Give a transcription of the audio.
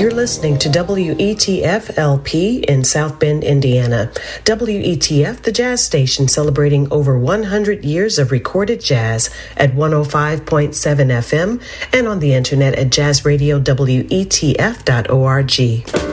You're listening to WETF LP in South Bend, Indiana. WETF, the jazz station celebrating over 100 years of recorded jazz at 105.7 FM and on the internet at jazzradiowetf.org.